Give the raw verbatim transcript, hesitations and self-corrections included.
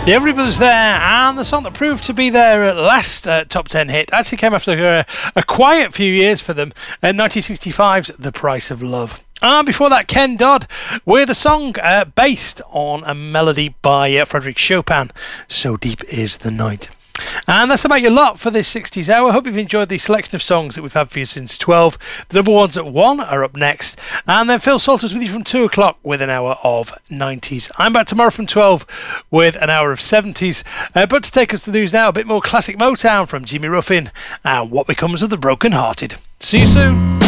The Everly Brothers there, and the song that proved to be their last uh, top ten hit actually came after a, a quiet few years for them, in nineteen sixty-five's The Price of Love. And before that, Ken Dodd with a song uh, based on a melody by uh, Frédéric Chopin, So Deep Is the Night. And that's about your lot for this sixties hour. I hope you've enjoyed the selection of songs that we've had for you since twelve. The number ones at one are up next. And then Phil Salters with you from two o'clock with an hour of nineties. I'm back tomorrow from twelve with an hour of seventies. Uh, but to take us to the news now, a bit more classic Motown from Jimmy Ruffin and What Becomes of the Broken Hearted. See you soon.